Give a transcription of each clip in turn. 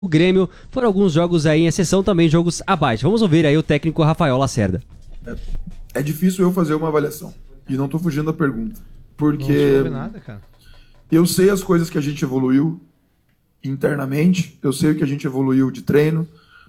o Grêmio. Foram alguns jogos aí, em exceção também jogos abaixo. Vamos ouvir aí o técnico Rafael Lacerda. É difícil eu fazer uma avaliação. E não tô fugindo da pergunta. Porque Não soube nada, cara. eu sei as coisas que a gente evoluiu internamente, eu sei o que a gente evoluiu de treino.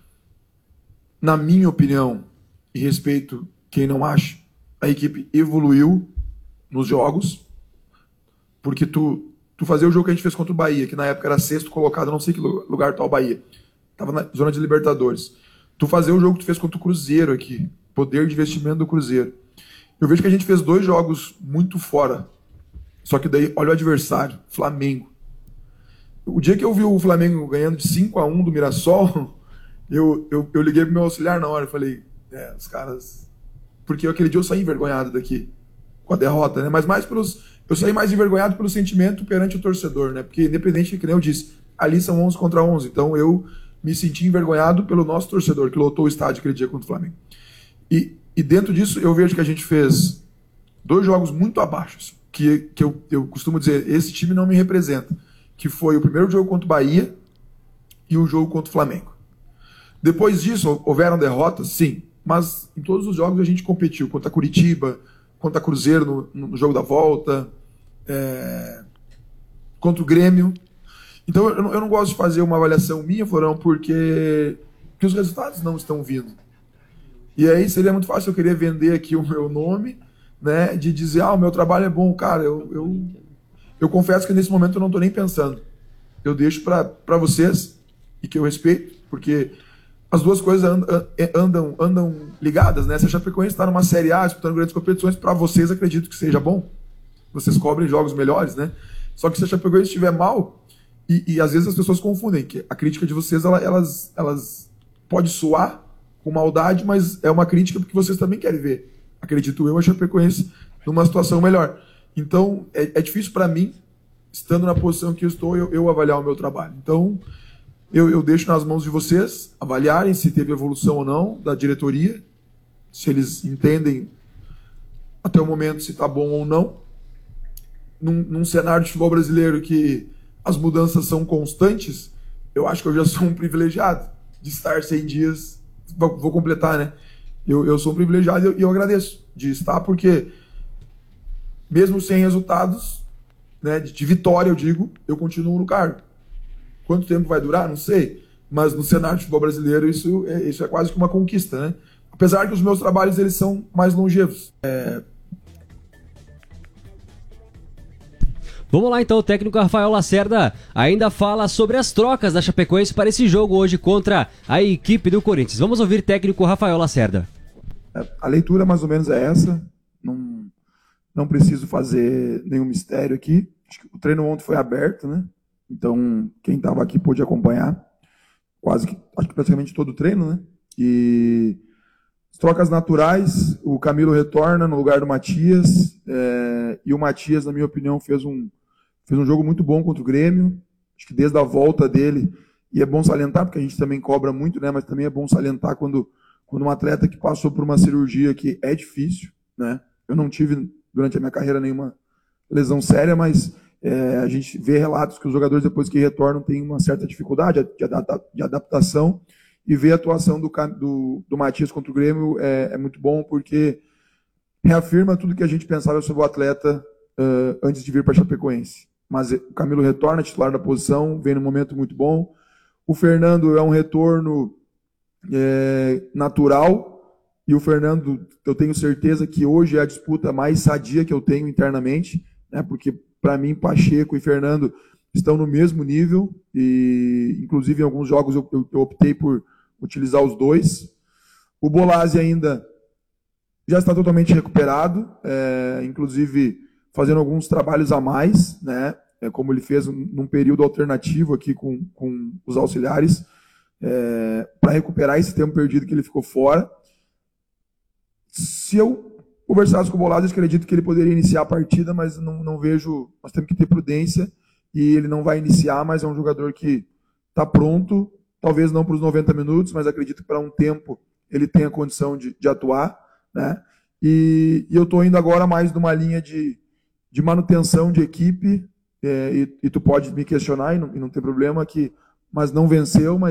Na minha opinião, e respeito quem não acha, a equipe evoluiu nos jogos, porque tu fazer o jogo que a gente fez contra o Bahia, que na época era sexto colocado, não sei que lugar tá o Bahia, tava na zona de Libertadores. Tu fazer o jogo que tu fez contra o Cruzeiro aqui, poder de investimento do Cruzeiro. Eu vejo que a gente fez 2 jogos muito fora, só que daí, olha o adversário, Flamengo. O dia que eu vi o Flamengo ganhando de 5-1 do Mirassol, eu liguei pro meu auxiliar na hora e falei, os caras... Porque aquele dia eu saí envergonhado daqui, com a derrota, né? Mas mais eu saí mais envergonhado pelo sentimento perante o torcedor, né? Porque independente, que nem eu disse, ali são 11 contra 11, então eu me senti envergonhado pelo nosso torcedor, que lotou o estádio aquele dia contra o Flamengo. E dentro disso, eu vejo que a gente fez 2 jogos muito abaixo, que eu costumo dizer, esse time não me representa, que foi o primeiro jogo contra o Bahia e o jogo contra o Flamengo. Depois disso, houveram derrotas, sim, mas em todos os jogos a gente competiu, contra a Curitiba, contra a Cruzeiro no jogo da volta, contra o Grêmio. Então eu não gosto de fazer uma avaliação minha, Florão, porque os resultados não estão vindo. E aí seria muito fácil eu querer vender aqui o meu nome, né, de dizer, o meu trabalho é bom. Cara, eu confesso que nesse momento eu não estou nem pensando. Eu deixo para vocês, e que eu respeito, porque as duas coisas andam ligadas, né? Se a Chapecoense está numa Série A, disputando grandes competições, para vocês acredito que seja bom. Vocês cobrem jogos melhores, né? Só que se a Chapecoense estiver mal, e às vezes as pessoas confundem, que a crítica de vocês, elas pode soar com maldade, mas é uma crítica porque vocês também querem ver, acredito eu, a Chapecoense numa situação melhor. Então, é difícil para mim, estando na posição que eu estou, eu avaliar o meu trabalho. Então, eu deixo nas mãos de vocês avaliarem se teve evolução ou não da diretoria, se eles entendem até o momento se está bom ou não. Num cenário de futebol brasileiro que as mudanças são constantes, eu acho que eu já sou um privilegiado de estar 100 dias, vou completar, né? Eu sou um privilegiado e eu agradeço de estar, porque mesmo sem resultados, né, de vitória, eu digo, eu continuo no cargo. Quanto tempo vai durar? Não sei. Mas no cenário de futebol brasileiro isso é quase que uma conquista, né? Apesar que os meus trabalhos eles são mais longevos. Vamos lá então, o técnico Rafael Lacerda ainda fala sobre as trocas da Chapecoense para esse jogo hoje contra a equipe do Corinthians. Vamos ouvir o técnico Rafael Lacerda. A leitura mais ou menos é essa. Não preciso fazer nenhum mistério aqui. Acho que o treino ontem foi aberto, né? Então, quem estava aqui pôde acompanhar acho que praticamente todo o treino, né? E as trocas naturais, o Camilo retorna no lugar do Matias, e o Matias, na minha opinião, fez um jogo muito bom contra o Grêmio. Acho que desde a volta dele, e é bom salientar, porque a gente também cobra muito, né? Mas também é bom salientar quando um atleta que passou por uma cirurgia que é difícil, né? Eu não tive, durante a minha carreira, nenhuma lesão séria, mas a gente vê relatos que os jogadores, depois que retornam, têm uma certa dificuldade de adaptação, e ver a atuação do Matias contra o Grêmio é muito bom, porque reafirma tudo que a gente pensava sobre o atleta antes de vir para a Chapecoense. Mas o Camilo retorna, titular da posição, vem num momento muito bom. O Fernando é um retorno natural, e o Fernando, eu tenho certeza que hoje é a disputa mais sadia que eu tenho internamente, né, porque para mim, Pacheco e Fernando estão no mesmo nível, e inclusive em alguns jogos eu optei por utilizar os dois. O Bolazzi ainda já está totalmente recuperado, inclusive fazendo alguns trabalhos a mais, né, como ele fez num período alternativo aqui com os auxiliares, para recuperar esse tempo perdido que ele ficou fora. Se eu conversasse com o Bolazzi, eu acredito que ele poderia iniciar a partida, mas não vejo. Nós temos que ter prudência, e ele não vai iniciar, mas é um jogador que está pronto, talvez não para os 90 minutos, mas acredito que para um tempo ele tem a condição de atuar, né? E eu estou indo agora mais numa linha de manutenção de equipe, e tu pode me questionar, e não tem problema, que mas não venceu. Mas